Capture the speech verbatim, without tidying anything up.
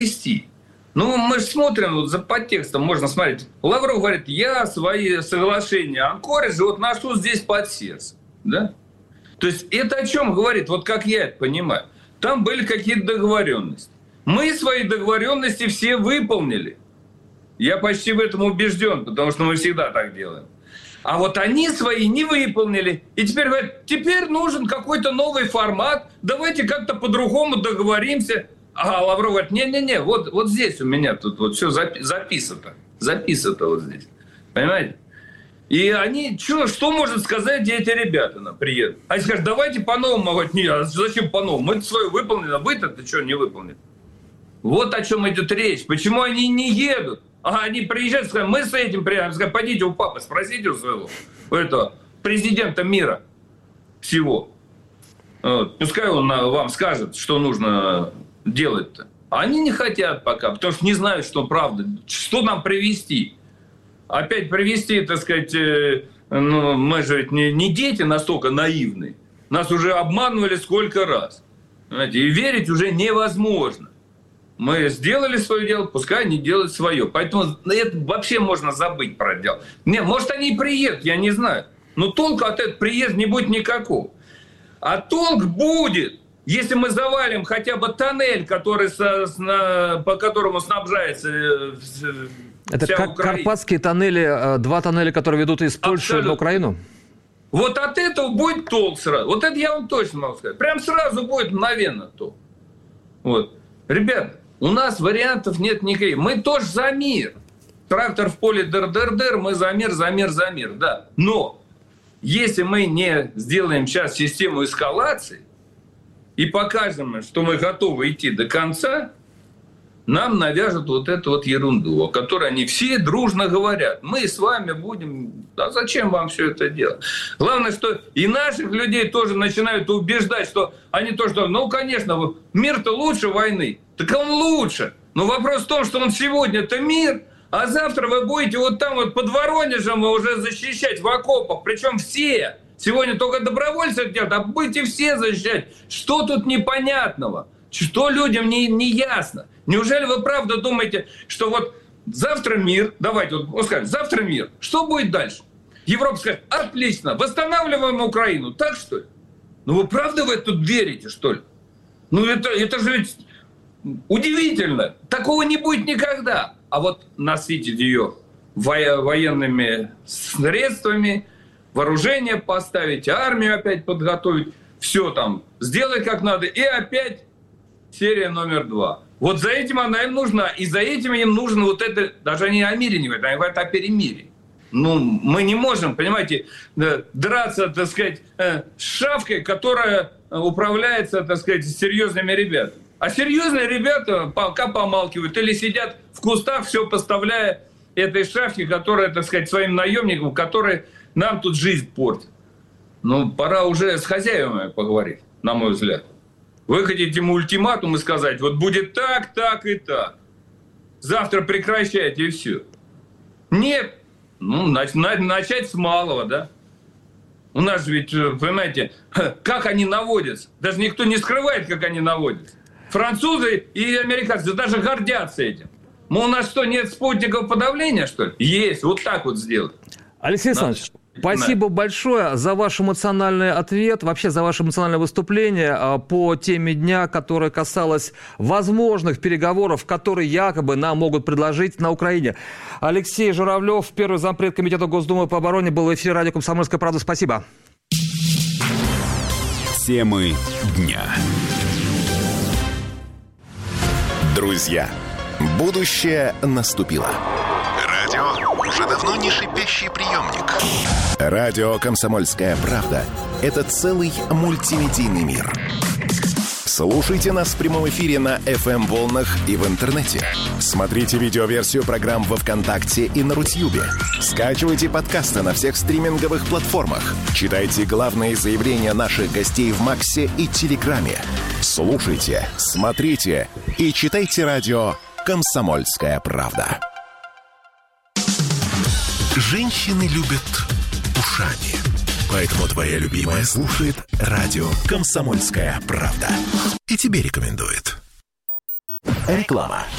провести. Ну, мы же смотрим, вот за подтекстом можно смотреть. Лавров говорит, я свои соглашения Анкориджа вот ношу здесь под сердцем. Да? То есть это о чем говорит, вот как я это понимаю. Там были какие-то договоренности. Мы свои договоренности все выполнили. Я почти в этом убежден, потому что мы всегда так делаем. А вот они свои не выполнили. И теперь говорят, теперь нужен какой-то новый формат, давайте как-то по-другому договоримся. А Лавров говорит, не-не-не, вот, вот здесь у меня тут вот все запи- записано. Записано вот здесь. Понимаете? И они, что, что может сказать эти ребята на приезд? Они скажут, давайте по-новому. Говорят, нет, а зачем по-новому? Мы-то свое выполнили, а вы-то что не выполнили? Вот о чем идет речь. Почему они не едут? А они приезжают, скажут, мы с этим приезжаем. Скажут, пойдите у папы, спросите у своего, у этого президента мира всего. Вот. Пускай он вам скажет, что нужно делать-то. Они не хотят пока, потому что не знают, что правда. Что нам привезти? Опять привезти, так сказать, э, ну, мы же ведь не, не дети настолько наивные. Нас уже обманывали сколько раз. Понимаете? И верить уже невозможно. Мы сделали свое дело, пускай они делают свое. Поэтому это вообще можно забыть про это дело. Не, может, они и приедут, я не знаю. Но толку от этого приезда не будет никакого. А толк будет, если мы завалим хотя бы тоннель, который со, на, по которому снабжается это вся как Украина. Карпатские тоннели, два тоннеля, которые ведут из Польши Абсолютно. на Украину? Вот от этого будет толк сразу. Вот это я вам точно могу сказать. Прям сразу будет мгновенно толк. Вот. Ребята, у нас вариантов нет никаких. Мы тоже за мир. Трактор в поле дыр-дыр-дыр, мы за мир, за мир, за мир. Да. Но если мы не сделаем сейчас систему эскалации и покажем, что мы готовы идти до конца, нам навяжут вот эту вот ерунду, о которой они все дружно говорят. Мы с вами будем... А зачем вам все это делать? Главное, что и наших людей тоже начинают убеждать, что они тоже... Ну, конечно, мир-то лучше войны. Так он лучше. Но вопрос в том, что он сегодня-то мир, а завтра вы будете вот там вот под Воронежем уже защищать в окопах. Причем все. Сегодня только добровольцы делают, а будете все защищать. Что тут непонятного? Что людям не, не ясно? Неужели вы правда думаете, что вот завтра мир, давайте вот, вот скажем, завтра мир, что будет дальше? Европа скажет, отлично, восстанавливаем Украину, так что ли? Ну вы правда в это верите, что ли? Ну это, это же ведь удивительно, такого не будет никогда. А вот насытить ее во- военными средствами, вооружение поставить, армию опять подготовить, все там, сделай как надо, и опять серия номер два. Вот за этим она им нужна. И за этим им нужно вот это... Даже они о мире не говорят, они говорят о перемирии. Ну, мы не можем, понимаете, драться, так сказать, с шавкой, которая управляется, так сказать, серьезными ребятами. А серьезные ребята пока помалкивают или сидят в кустах, все поставляя этой шавке, которая, так сказать, своим наемникам, которые нам тут жизнь портят. Ну, пора уже с хозяевами поговорить, на мой взгляд. Выходить ему ультиматум и сказать, вот будет так, так и так. Завтра прекращайте, и все. Нет. Ну, начать с малого, да. У нас же ведь, понимаете, как они наводятся. Даже никто не скрывает, как они наводятся. Французы и американцы даже гордятся этим. Мы, у нас что, нет спутников подавления, что ли? Есть. Вот так вот сделать. Алексей Александрович, спасибо большое за ваш эмоциональный ответ, вообще за ваше эмоциональное выступление по теме дня, которая касалась возможных переговоров, которые якобы нам могут предложить на Украине. Алексей Журавлев, первый зампред Комитета Госдумы по обороне, был в эфире радио «Комсомольская правда». Спасибо. Темы дня. Друзья, будущее наступило. Радио уже давно не шипящий приемник. Радио «Комсомольская правда» — это целый мультимедийный мир. Слушайте нас в прямом эфире на эф эм-волнах и в интернете. Смотрите видеоверсию программ во ВКонтакте и на Рутьюбе. Скачивайте подкасты на всех стриминговых платформах. Читайте главные заявления наших гостей в Максе и Телеграме. Слушайте, смотрите и читайте радио «Комсомольская правда». Женщины любят ушами. Поэтому твоя любимая слушает радио «Комсомольская правда». И тебе рекомендует. Реклама.